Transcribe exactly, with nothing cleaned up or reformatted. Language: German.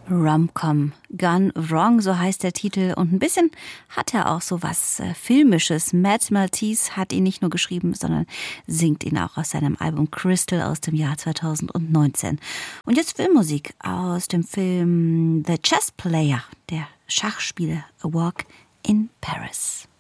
Rom-Com Gone Wrong, so heißt der Titel. Und ein bisschen hat er auch so was äh, Filmisches. Matt Maltese hat ihn nicht nur geschrieben, sondern singt ihn auch aus seinem Album Crystal aus dem Jahr zweitausendneunzehn. Und jetzt Filmmusik aus dem Film The Chess Player, der Schachspieler A Walk in Paris.